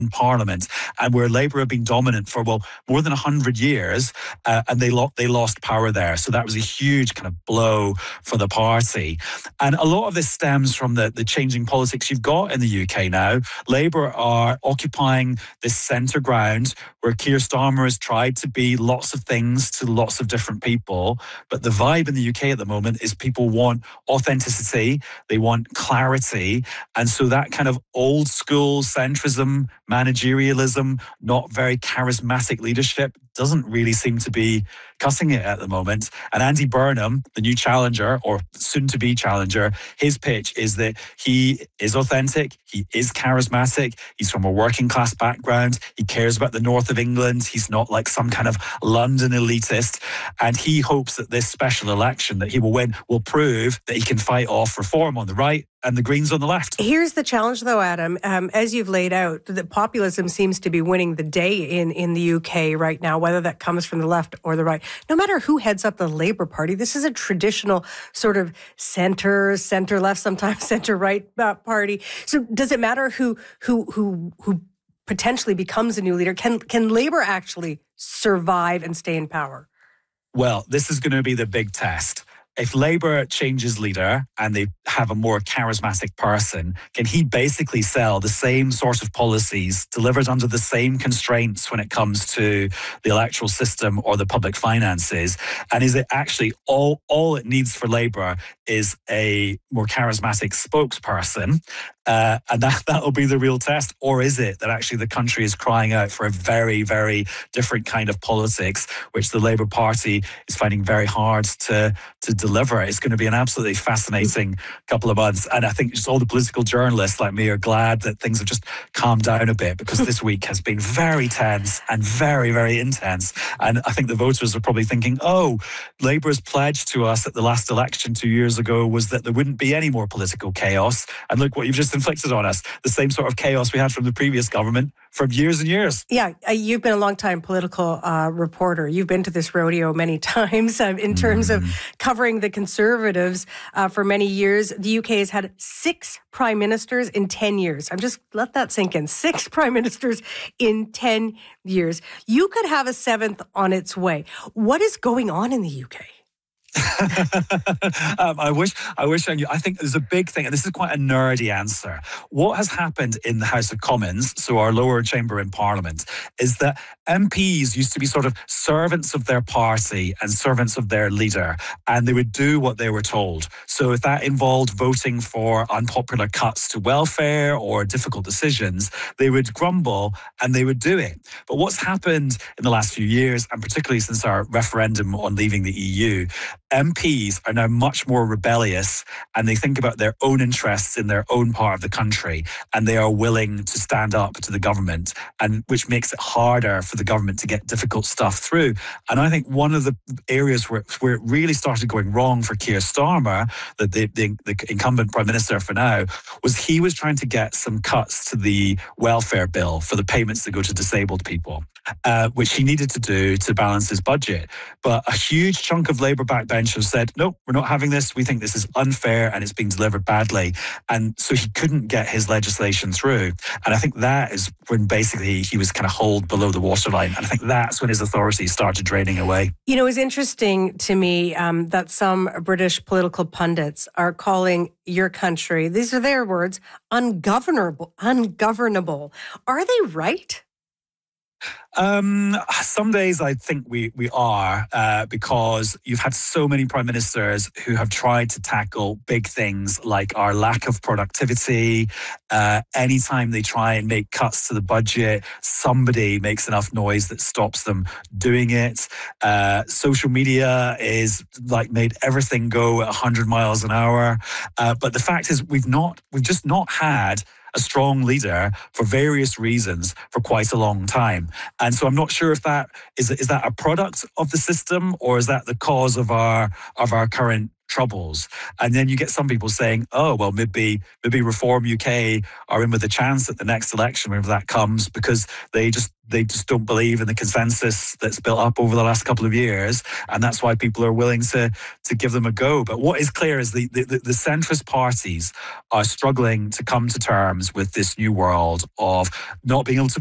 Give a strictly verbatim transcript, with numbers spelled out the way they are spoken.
Parliament, and where Labour have been dominant for, well, more than one hundred years, uh, and they, lo- they lost power there. So that was a huge kind of blow for the party. And a lot of this stems from the, the changing politics you've got in the U K now. Labour are occupying this centre ground where Keir Starmer has tried to be lots of things to lots of different people. But the vibe in the U K at the moment is people want authenticity, they want clarity. And so that kind of old school centrism, managerialism, not very charismatic leadership doesn't really seem to be cutting it at the moment. And Andy Burnham, the new challenger or soon to be challenger, his pitch is that he is authentic, he is charismatic, he's from a working class background, he cares about the north of England, he's not like some kind of London elitist, and he hopes that this special election that he will win will prove that he can fight off reform on the right and the Greens on the left. Here's the challenge, though, Adam. Um, as you've laid out, that populism seems to be winning the day in, in the U K right now, whether that comes from the left or the right. No matter who heads up the Labour Party, this is a traditional sort of centre, centre-left, sometimes centre-right uh, party. So does it matter who who who who potentially becomes a new leader? Can can Labour actually survive and stay in power? Well, this is going to be the big test. If Labour changes leader and they have a more charismatic person, can he basically sell the same sort of policies delivered under the same constraints when it comes to the electoral system or the public finances? And is it actually all, all it needs for Labour is a more charismatic spokesperson? Uh, and that, that'll be the real test. Or is it that actually the country is crying out for a very, very different kind of politics, which the Labour Party is finding very hard to, to deliver? It's going to be an absolutely fascinating couple of months. And I think just all the political journalists like me are glad that things have just calmed down a bit, because this week has been very tense and very, very intense. And I think the voters are probably thinking, oh, Labour's pledge to us at the last election two years ago was that there wouldn't be any more political chaos. And look what you've just inflicted on us, the same sort of chaos we had from the previous government for years and years. Yeah, uh, you've been a long-time political uh, reporter. You've been to this rodeo many times uh, in terms mm. of covering the Conservatives uh, for many years. The U K has had six prime ministers in ten years. I'm just, let that sink in. Six prime ministers in ten years. You could have a seventh on its way. What is going on in the U K? um, I wish I wish I knew. I think there's a big thing, and this is quite a nerdy answer. What has happened in the House of Commons, so our lower chamber in Parliament, is that M Ps used to be sort of servants of their party and servants of their leader, and they would do what they were told. So if that involved voting for unpopular cuts to welfare or difficult decisions, they would grumble and they would do it. But what's happened in the last few years, and particularly since our referendum on leaving the E U, M Ps are now much more rebellious, and they think about their own interests in their own part of the country, and they are willing to stand up to the government, and which makes it harder for the government to get difficult stuff through. And I think one of the areas where, where it really started going wrong for Keir Starmer, the, the, the, the incumbent Prime Minister for now, was he was trying to get some cuts to the welfare bill for the payments that go to disabled people, uh, which he needed to do to balance his budget. But a huge chunk of Labour backbenchers said, no, we're not having this. We think this is unfair and it's being delivered badly. And so he couldn't get his legislation through. And I think that is when basically he was kind of hauled below the waterline. And I think that's when his authority started draining away. You know, it's interesting to me um, that some British political pundits are calling your country, these are their words, ungovernable. Ungovernable. Are they right? Um, some days I think we we are uh, because you've had so many prime ministers who have tried to tackle big things like our lack of productivity. Uh, anytime they try and make cuts to the budget, somebody makes enough noise that stops them doing it. Uh, social media is like made everything go at one hundred miles an hour. Uh, but the fact is, we've not we've just not had a strong leader for various reasons for quite a long time. And so I'm not sure if that is is that a product of the system, or is that the cause of our of our current troubles. And then you get some people saying, oh, well, maybe maybe Reform U K are in with a chance at the next election, whenever that comes, because they just they just don't believe in the consensus that's built up over the last couple of years. And that's why people are willing to, to give them a go. But what is clear is the, the, the centrist parties are struggling to come to terms with this new world of not being able to